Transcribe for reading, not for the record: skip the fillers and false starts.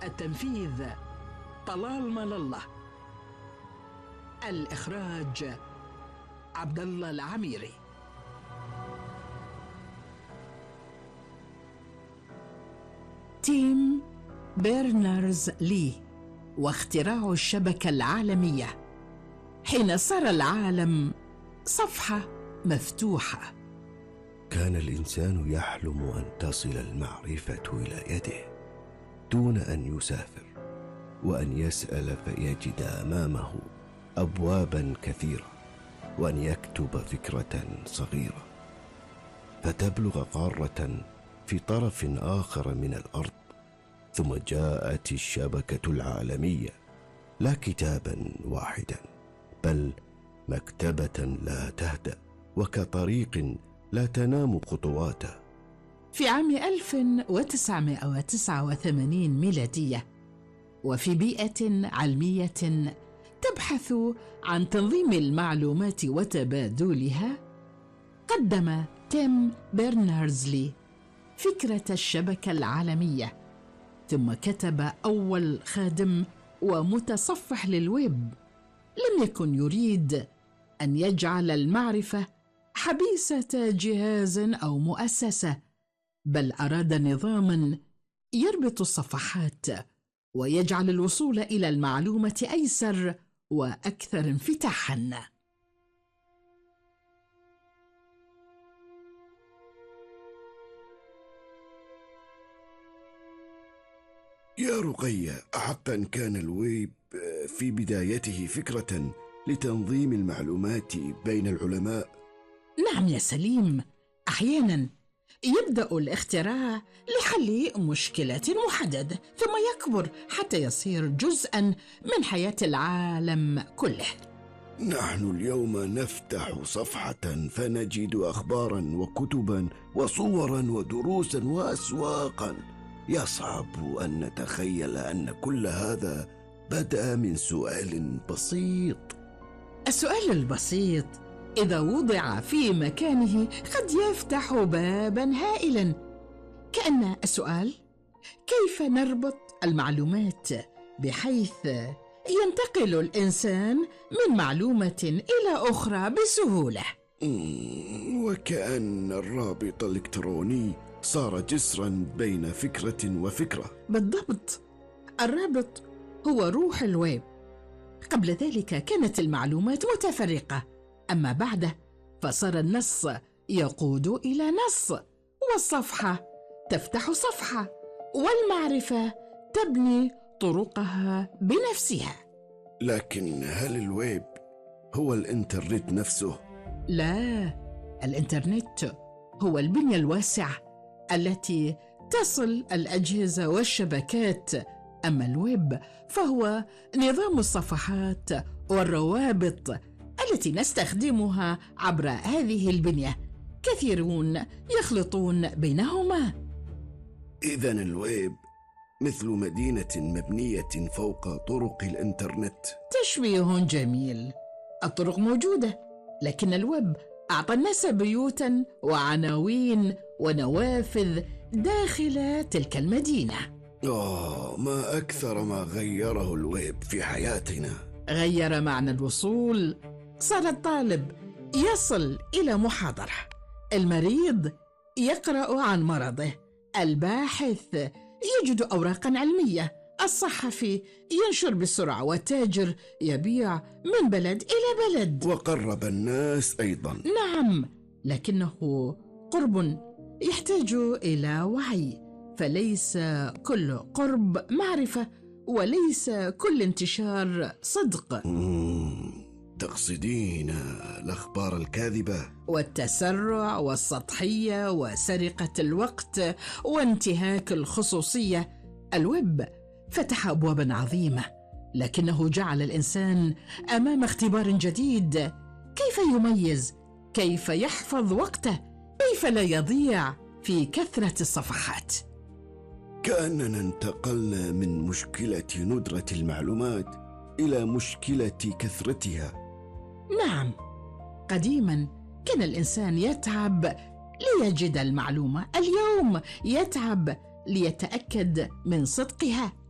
التنفيذ طلال ملالله. الإخراج عبد الله العميري. تيم بيرنرز-لي واختراع الشبكة العالمية، حين صار العالم صفحة مفتوحة. كان الإنسان يحلم أن تصل المعرفة إلى يده دون أن يسافر وأن يسأل فيجد أمامه أبوابا كثيرة، وأن يكتب فكرة صغيرة فتبلغ قارة في طرف آخر من الأرض. ثم جاءت الشبكة العالمية، لا كتابا واحدا بل مكتبة لا تهدأ وكطريق لا تنام خطواته. في عام 1989 ميلادية، وفي بيئة علمية تبحث عن تنظيم المعلومات وتبادلها، قدم تيم بيرنرز-لي فكرة الشبكة العالمية، ثم كتب أول خادم ومتصفح للويب. لم يكن يريد أن يجعل المعرفة حبيسة جهاز أو مؤسسة، بل أراد نظاماً يربط الصفحات ويجعل الوصول إلى المعلومة أيسر وأكثر انفتاحاً. يا رقية، أحقا كان الويب في بدايته فكرة لتنظيم المعلومات بين العلماء؟ نعم يا سليم، أحيانا يبدأ الاختراع لحل مشكلة محددة، ثم يكبر حتى يصير جزءاً من حياة العالم كله. نحن اليوم نفتح صفحة فنجد أخباراً وكتباً وصوراً ودروساً وأسواقاً. يصعب أن نتخيل أن كل هذا بدأ من سؤال بسيط. السؤال البسيط إذا وضع في مكانه قد يفتح باباً هائلاً، كأن السؤال: كيف نربط المعلومات بحيث ينتقل الإنسان من معلومة إلى أخرى بسهولة؟ وكأن الرابط الإلكتروني صار جسراً بين فكرة وفكرة. بالضبط، الرابط هو روح الويب. قبل ذلك كانت المعلومات متفرقة، أما بعده فصار النص يقود إلى نص، والصفحة تفتح صفحة، والمعرفة تبني طرقها بنفسها. لكن هل الويب هو الإنترنت نفسه؟ لا، الإنترنت هو البنية الواسعة التي تصل الأجهزة والشبكات، أما الويب فهو نظام الصفحات والروابط التي نستخدمها عبر هذه البنية. كثيرون يخلطون بينهما. إذن الويب مثل مدينة مبنية فوق طرق الإنترنت. تشبيه جميل. الطرق موجودة، لكن الويب أعطى الناس بيوتاً وعناوين ونوافذ داخل تلك المدينة. ما أكثر ما غيره الويب في حياتنا. غير معنى الوصول. صار الطالب يصل إلى محاضرة، المريض يقرأ عن مرضه، الباحث يجد أوراقاً علمية، الصحفي ينشر بسرعة، والتاجر يبيع من بلد إلى بلد. وقرب الناس أيضاً. نعم، لكنه قرب يحتاج إلى وعي، فليس كل قرب معرفة، وليس كل انتشار صدق. تقصدين الأخبار الكاذبة والتسرع والسطحية وسرقة الوقت وانتهاك الخصوصية. الويب فتح أبواباً عظيمة، لكنه جعل الإنسان أمام اختبار جديد: كيف يميز؟ كيف يحفظ وقته؟ كيف لا يضيع في كثرة الصفحات؟ كأننا انتقلنا من مشكلة ندرة المعلومات إلى مشكلة كثرتها. نعم، قديماً كان الإنسان يتعب ليجد المعلومة، اليوم يتعب ليتأكد من صدقها.